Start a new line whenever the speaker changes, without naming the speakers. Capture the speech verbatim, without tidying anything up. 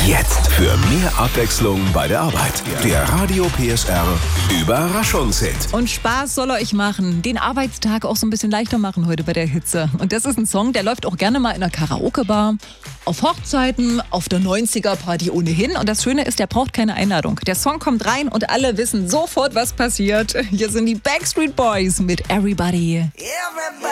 Jetzt für mehr Abwechslung bei der Arbeit. Der Radio P S R Überraschungshit.
Und Spaß soll er euch machen, den Arbeitstag auch so ein bisschen leichter machen heute bei der Hitze. Und das ist ein Song, der läuft auch gerne mal in einer Karaoke-Bar, auf Hochzeiten, auf der neunziger-Party ohnehin. Und das Schöne ist, der braucht keine Einladung. Der Song kommt rein und alle wissen sofort, was passiert. Hier sind die Backstreet Boys mit Everybody.
Everybody.